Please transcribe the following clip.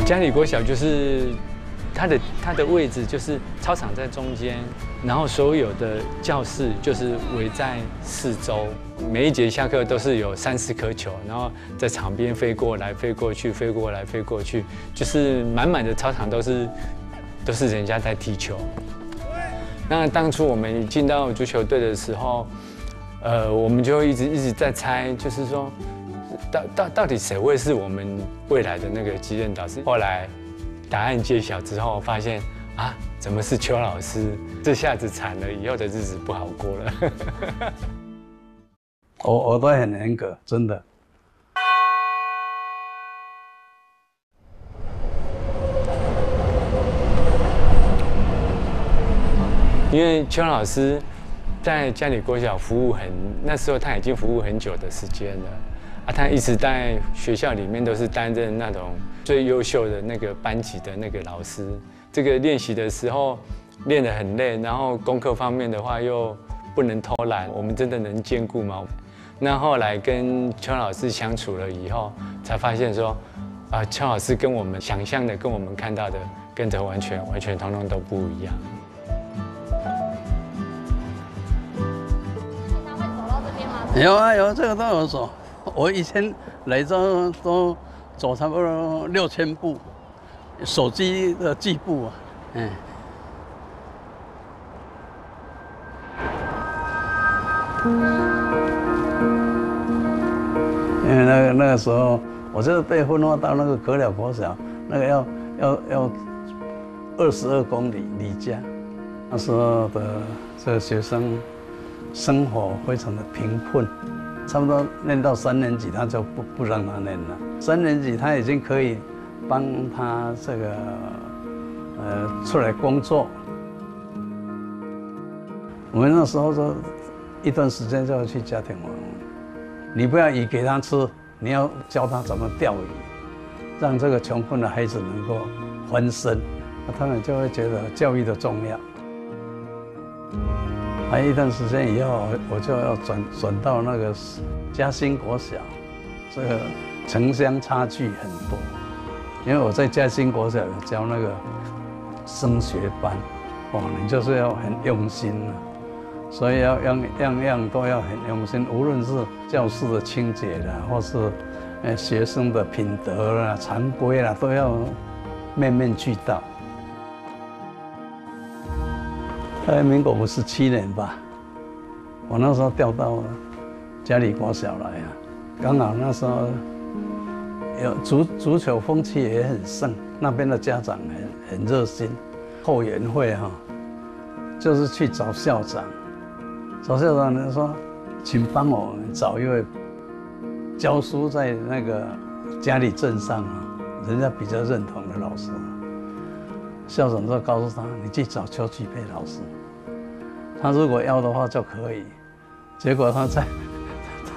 嘉里国小就是它的位置就是操场在中间，然后所有的教室就是围在四周，每一节下课都是有3、4颗球，然后在场边飞过来、飞过去、飞过来、飞过去，就是满满的操场都是人家在踢球。那当初我们进到足球队的时候，我们就一直在猜，就是说，到底谁会是我们未来的那个继任导师？后来答案揭晓之后，发现啊，怎么是邱老师？这下子惨了，以后的日子不好过了。 我都很严格，真的。 因为邱老师在嘉里国小服务那时候他已经服务很久的时间了啊，他一直在学校里面都是担任那种最优秀的那个班级的那个老师。这个练习的时候练得很累，然后功课方面的话又不能偷懒，我们真的能兼顾吗？那后来跟邱老师相处了以后，才发现说，啊，邱老师跟我们想象的、跟我们看到的，跟着完全统统都不一样。 有啊有，这个都有走。我以前来都走差不多6000步，手机的计步啊，因为那个时候，我就是被分发到那个可了国小，那个要22公里离家，那时候的这个学生生活非常的贫困，差不多念到3年级，他就不让他念了。3年级他已经可以帮他这个出来工作。我们那时候说，一段时间就要去家庭网，你不要鱼给他吃，你要教他怎么钓鱼，让这个穷困的孩子能够翻身，那他们就会觉得教育的重要。还一段时间以后，我就要转到那个嘉兴国小，这个城乡差距很多。因为我在嘉兴国小有教那个升学班，哇，你就是要很用心啊，所以要样都要很用心，无论是教室的清洁啦，或是学生的品德啦、常规啦，都要面面俱到。大概民国57年吧，我那时候调到嘉里国小来啊，刚好那时候有足球风气也很盛，那边的家长很热心，后援会哈，就是去找校长，找校长呢说，请帮我找一位教书在那个嘉里镇上啊，人家比较认同的老师。校长就告诉他：“你去找邱继佩老师，他如果要的话就可以。”结果他